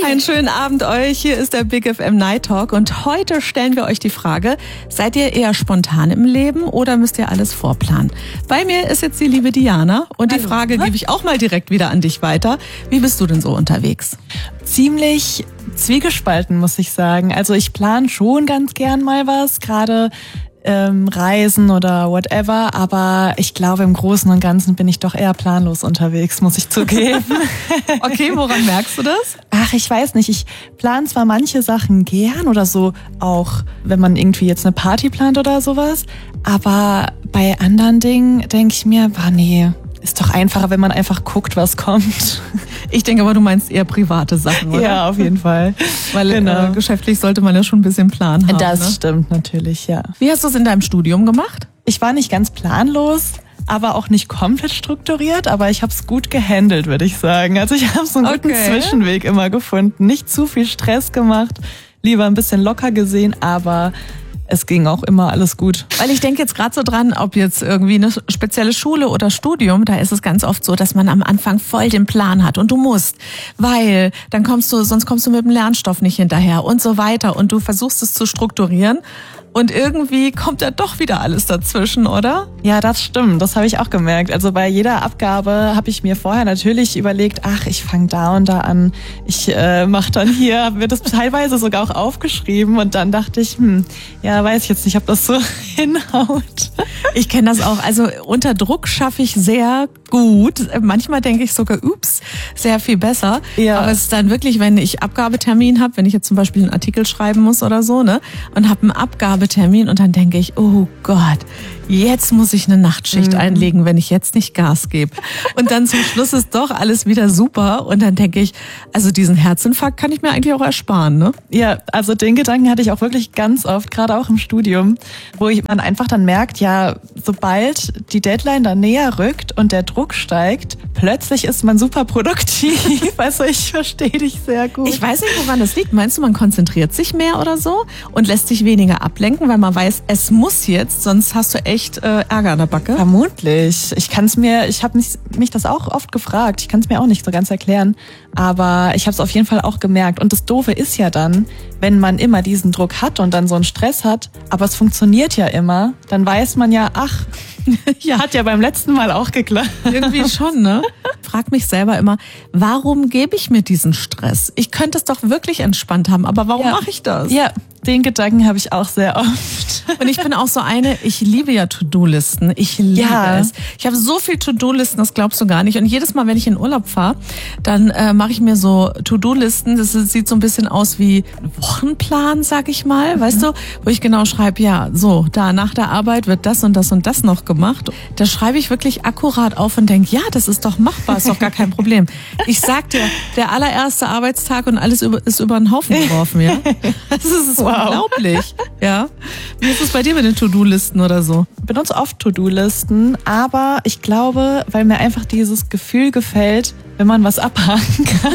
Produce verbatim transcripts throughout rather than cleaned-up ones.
Einen schönen Abend euch. Hier ist der Big F M Night Talk und heute stellen wir euch die Frage, seid ihr eher spontan im Leben oder müsst ihr alles vorplanen? Bei mir ist jetzt die liebe Diana und die Hallo. Frage gebe ich auch mal direkt wieder an dich weiter. Wie bist du denn so unterwegs? Ziemlich zwiegespalten, muss ich sagen. Also ich plane schon ganz gern mal was, gerade ähm, Reisen oder whatever, aber ich glaube, im Großen und Ganzen bin ich doch eher planlos unterwegs, muss ich zugeben. Okay, woran merkst du das? Ach, ich weiß nicht. Ich plane zwar manche Sachen gern oder so, auch wenn man irgendwie jetzt eine Party plant oder sowas, aber bei anderen Dingen denke ich mir, bah, nee, ist doch einfacher, wenn man einfach guckt, was kommt. Ich denke aber, du meinst eher private Sachen, oder? Ja, auf jeden Fall. Weil Genau. äh, geschäftlich sollte man ja schon ein bisschen Plan haben. Das ne? stimmt natürlich, ja. Wie hast du es in deinem Studium gemacht? Ich war nicht ganz planlos, aber auch nicht komplett strukturiert, aber ich habe es gut gehandelt, würde ich sagen. Also ich habe so einen guten Okay. Zwischenweg immer gefunden. Nicht zu viel Stress gemacht, lieber ein bisschen locker gesehen, aber es ging auch immer alles gut. Weil ich denke jetzt gerade so dran, ob jetzt irgendwie eine spezielle Schule oder Studium, da ist es ganz oft so, dass man am Anfang voll den Plan hat und du musst, weil dann kommst du, sonst kommst du mit dem Lernstoff nicht hinterher und so weiter und du versuchst es zu strukturieren und irgendwie kommt da doch wieder alles dazwischen, oder? Ja, das stimmt. Das habe ich auch gemerkt. Also bei jeder Abgabe habe ich mir vorher natürlich überlegt, ach, ich fange da und da an. Ich äh, mache dann hier, habe mir das teilweise sogar auch aufgeschrieben und dann dachte ich, hm, ja, weiß ich jetzt nicht, ob das so hinhaut. Ich kenne das auch. Also unter Druck schaffe ich sehr gut. Manchmal denke ich sogar, ups, sehr viel besser. Ja. Aber es ist dann wirklich, wenn ich Abgabetermin habe, wenn ich jetzt zum Beispiel einen Artikel schreiben muss oder so, ne, und habe einen Abgabetermin und dann denke ich, oh Gott, jetzt muss ich eine Nachtschicht Mhm. einlegen, wenn ich jetzt nicht Gas gebe. Und dann zum Schluss ist doch alles wieder super und dann denke ich, also diesen Herzinfarkt kann ich mir eigentlich auch ersparen, ne? Ja, also den Gedanken hatte ich auch wirklich ganz oft, gerade auch im Studium, wo ich, man einfach dann merkt, ja, sobald die Deadline dann näher rückt und der Druck steigt, plötzlich ist man super produktiv. Also ich verstehe dich sehr gut. Ich weiß nicht, woran das liegt. Meinst du, man konzentriert sich mehr oder so und lässt sich weniger ablenken, weil man weiß, es muss jetzt, sonst hast du echt äh, Ärger an der Backe? Vermutlich. Ich kann es mir, ich habe mich, mich das auch oft gefragt. Ich kann es mir auch nicht so ganz erklären. Aber ich habe es auf jeden Fall auch gemerkt. Und das Doofe ist ja dann, wenn man immer diesen Druck hat und dann so einen Stress hat, aber es funktioniert ja immer, dann weiß man ja, ach, ja, hat ja beim letzten Mal auch geklappt. Irgendwie schon, ne? Frag mich selber immer, warum gebe ich mir diesen Stress? Ich könnte es doch wirklich entspannt haben, aber warum Ja. mache ich das? Ja, den Gedanken habe ich auch sehr oft. Und ich bin auch so eine, ich liebe ja To-Do-Listen. Ich liebe Ja. es. Ich habe so viel To-Do-Listen, das glaubst du gar nicht. Und jedes Mal, wenn ich in Urlaub fahre, dann äh, mache ich mir so To-Do-Listen. Das ist, sieht so ein bisschen aus wie Wochenplan, sag ich mal, weißt du? Wo ich genau schreibe, ja, so, da nach der Arbeit wird das und das und das noch gemacht. Da schreibe ich wirklich akkurat auf und denke, ja, das ist doch machbar, ist doch gar kein Problem. Ich sag dir, der allererste Arbeitstag und alles über, ist über den Haufen geworfen, ja? Das ist Wow. unglaublich, ja? Wie ist es bei dir mit den To-Do-Listen oder so? Ich benutze oft To-Do-Listen, aber ich glaube, weil mir einfach dieses Gefühl gefällt, wenn man was abhaken kann.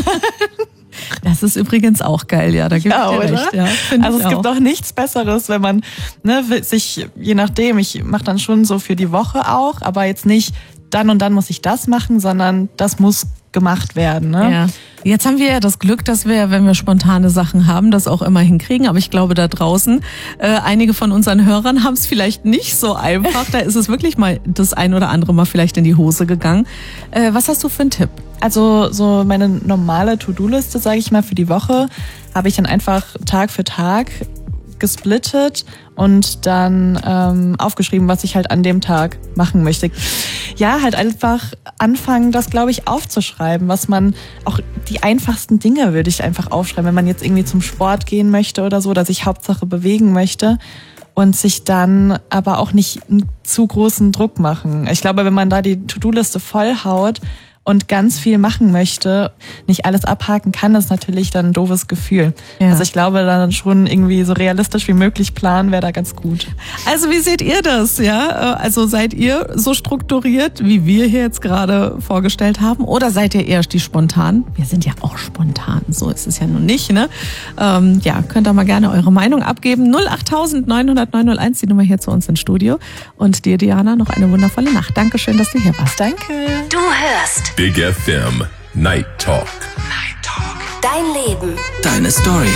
Das ist übrigens auch geil, ja, da gebe Ja, ich dir oder? recht. Ja, find Also ich es gibt auch. doch nichts Besseres, wenn man ne, sich, je nachdem, ich mache dann schon so für die Woche auch, aber jetzt nicht dann und dann muss ich das machen, sondern das muss gemacht werden. Ne? Ja. Jetzt haben wir ja das Glück, dass wir, wenn wir spontane Sachen haben, das auch immer hinkriegen. Aber ich glaube, da draußen, äh, einige von unseren Hörern haben es vielleicht nicht so einfach. Da ist es wirklich mal das ein oder andere Mal vielleicht in die Hose gegangen. Äh, was hast du für einen Tipp? Also so meine normale To-Do-Liste, sage ich mal, für die Woche habe ich dann einfach Tag für Tag gesplittet und dann ähm, aufgeschrieben, was ich halt an dem Tag machen möchte. Ja, halt einfach anfangen, das, glaube ich, aufzuschreiben, was man, auch die einfachsten Dinge würde ich einfach aufschreiben, wenn man jetzt irgendwie zum Sport gehen möchte oder so, oder sich Hauptsache bewegen möchte und sich dann aber auch nicht einen zu großen Druck machen. Ich glaube, wenn man da die To-Do-Liste vollhaut und ganz viel machen möchte, nicht alles abhaken kann, ist natürlich dann ein doofes Gefühl. Ja. Also ich glaube, dann schon irgendwie so realistisch wie möglich planen wäre da ganz gut. Also wie seht ihr das, ja? Also seid ihr so strukturiert, wie wir hier jetzt gerade vorgestellt haben? Oder seid ihr eher die spontan? Wir sind ja auch spontan, so ist es ja nun nicht, ne? Ähm, ja, könnt ihr mal gerne eure Meinung abgeben. null acht neun null null neun null eins, die Nummer hier zu uns ins Studio. Und dir, Diana, noch eine wundervolle Nacht. Dankeschön, dass du hier warst. Danke. Du hörst Big F M Night Talk. Night Talk. Dein Leben. Deine Story.